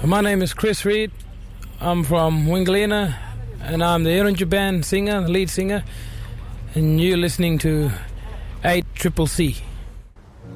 My name is Chris Reed. I'm from Wingalina, and I'm the Irunja Band singer, lead singer, and you're listening to 8CCC.